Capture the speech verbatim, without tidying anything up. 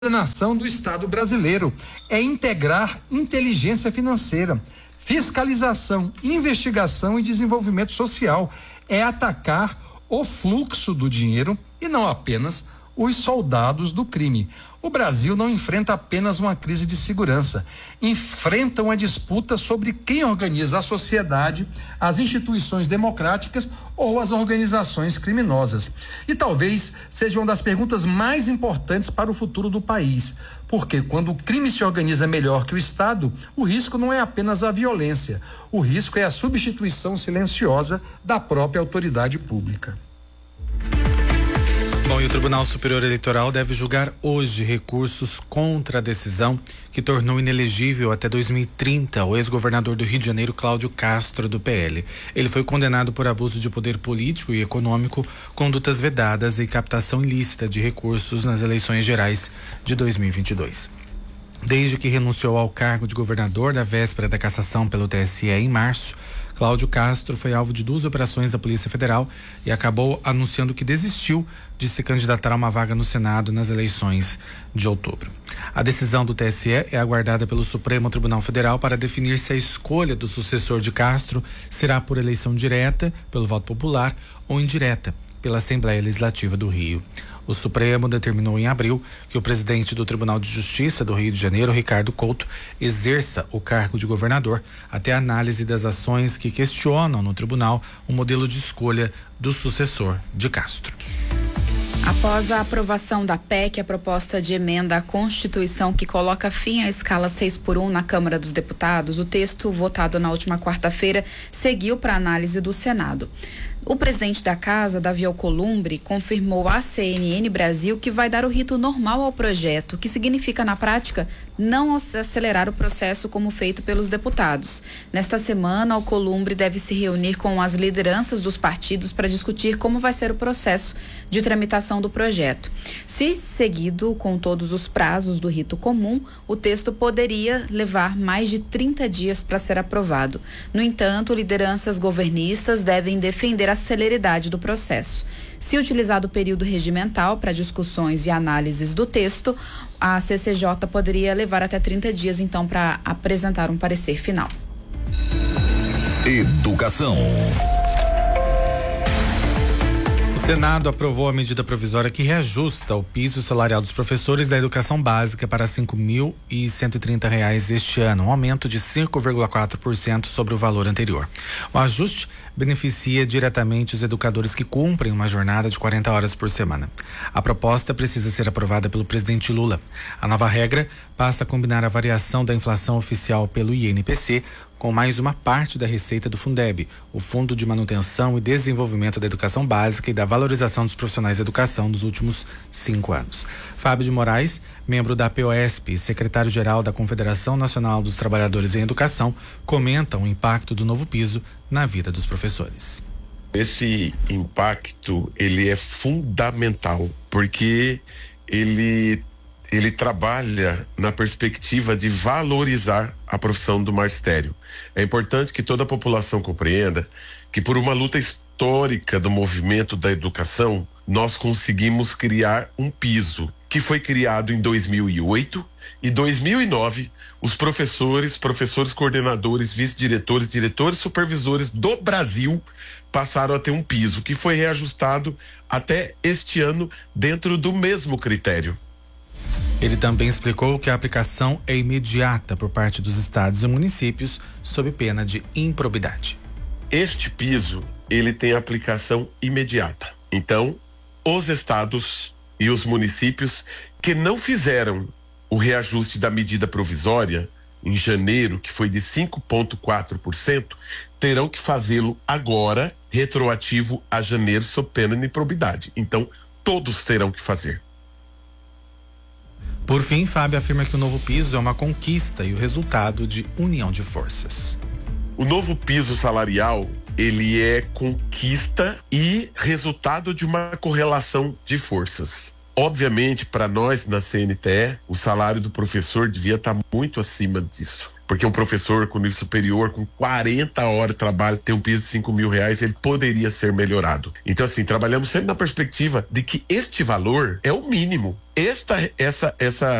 coordenação do Estado brasileiro, é integrar inteligência financeira, fiscalização, investigação e desenvolvimento social, é atacar o fluxo do dinheiro e não apenas os soldados do crime. O Brasil não enfrenta apenas uma crise de segurança, enfrenta uma disputa sobre quem organiza a sociedade, as instituições democráticas ou as organizações criminosas. E talvez seja uma das perguntas mais importantes para o futuro do país, porque quando o crime se organiza melhor que o Estado, o risco não é apenas a violência, o risco é a substituição silenciosa da própria autoridade pública. Bom, e o Tribunal Superior Eleitoral deve julgar hoje recursos contra a decisão que tornou inelegível até dois mil e trinta o ex-governador do Rio de Janeiro, Cláudio Castro, do P L. Ele foi condenado por abuso de poder político e econômico, condutas vedadas e captação ilícita de recursos nas eleições gerais de dois mil e vinte e dois. Desde que renunciou ao cargo de governador na véspera da cassação pelo T S E em março, Cláudio Castro foi alvo de duas operações da Polícia Federal e acabou anunciando que desistiu de se candidatar a uma vaga no Senado nas eleições de outubro. A decisão do T S E é aguardada pelo Supremo Tribunal Federal para definir se a escolha do sucessor de Castro será por eleição direta, pelo voto popular, ou indireta, pela Assembleia Legislativa do Rio. O Supremo determinou em abril que o presidente do Tribunal de Justiça do Rio de Janeiro, Ricardo Couto, exerça o cargo de governador até a análise das ações que questionam no tribunal o modelo de escolha do sucessor de Castro. Após a aprovação da P E C, a proposta de emenda à Constituição que coloca fim à escala seis por um na Câmara dos Deputados, o texto votado na última quarta-feira seguiu para análise do Senado. O presidente da casa, Davi Alcolumbre, confirmou à C N N Brasil que vai dar o rito normal ao projeto, que significa, na prática, não acelerar o processo como feito pelos deputados. Nesta semana, Alcolumbre deve se reunir com as lideranças dos partidos para discutir como vai ser o processo de tramitação do projeto. Se seguido com todos os prazos do rito comum, o texto poderia levar mais de trinta dias para ser aprovado. No entanto, lideranças governistas devem defender a celeridade do processo. Se utilizado o período regimental para discussões e análises do texto, a C C J poderia levar até trinta dias, então, para apresentar um parecer final. Educação. O Senado aprovou a medida provisória que reajusta o piso salarial dos professores da educação básica para cinco mil e cento e trinta reais este ano, um aumento de cinco vírgula quatro por cento sobre o valor anterior. O ajuste beneficia diretamente os educadores que cumprem uma jornada de quarenta horas por semana. A proposta precisa ser aprovada pelo presidente Lula. A nova regra passa a combinar a variação da inflação oficial pelo I N P C com mais uma parte da receita do Fundeb, o Fundo de Manutenção e Desenvolvimento da Educação Básica e da Valorização dos Profissionais de Educação dos últimos cinco anos. Fábio de Moraes, membro da P O E S P e secretário-geral da Confederação Nacional dos Trabalhadores em Educação, comenta o impacto do novo piso na vida dos professores. Esse impacto, ele é fundamental, porque ele ele trabalha na perspectiva de valorizar a profissão do magistério. É importante que toda a população compreenda que, por uma luta histórica do movimento da educação, nós conseguimos criar um piso que foi criado em dois mil e oito e dois mil e nove. Os professores, professores coordenadores, vice-diretores, diretores supervisores do Brasil passaram a ter um piso que foi reajustado até este ano dentro do mesmo critério. Ele também explicou que a aplicação é imediata por parte dos estados e municípios, sob pena de improbidade. Este piso, ele tem aplicação imediata. Então, os estados e os municípios que não fizeram o reajuste da medida provisória em janeiro, que foi de cinco vírgula quatro por cento, terão que fazê-lo agora, retroativo a janeiro, sob pena de improbidade. Então, todos terão que fazer. Por fim, Fábio afirma que o novo piso é uma conquista e o resultado de união de forças. O novo piso salarial, ele é conquista e resultado de uma correlação de forças. Obviamente, para nós na C N T E, o salário do professor devia estar muito acima disso. Porque um professor com nível superior, com quarenta horas de trabalho, tem um piso de cinco mil reais, ele poderia ser melhorado. Então, assim, trabalhamos sempre na perspectiva de que este valor é o mínimo. Esta, essa, essa